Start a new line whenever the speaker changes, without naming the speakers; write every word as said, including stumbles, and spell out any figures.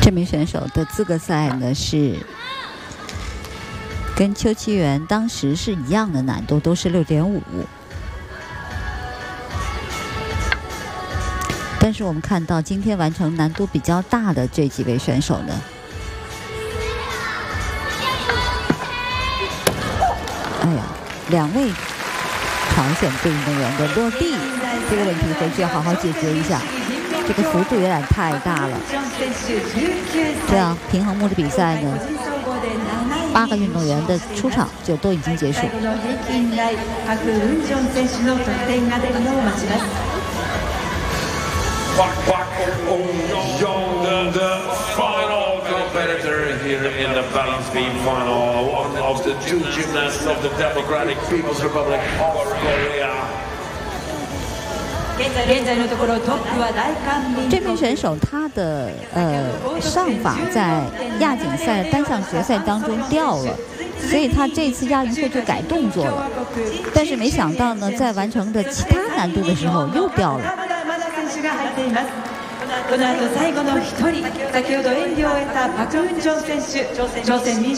这名选手的资格赛呢是跟邱其元当时是一样的难度，都是 六点五。但是我们看到今天完成难度比较大的这几位选手呢，哎呀，两位朝鲜队运动员的落地这个问题回去要好好解决一下，这个幅度有点太大了。这样平衡木的比赛呢，八个运动员的出场就都已经结束。
Park Bong-yong, the final competitor here in the balance beam final, one of the two gymnasts of the Democratic People's Republic of Korea.
这名选手他的呃上法在亚锦赛单项决赛当中掉了，所以他这次亚运会就改动作了。但是没想到呢，在完成的其他难度的时候又掉了。
この後最後の一人、先ほど演技を終えたパク・ウンジョン選手、挑戦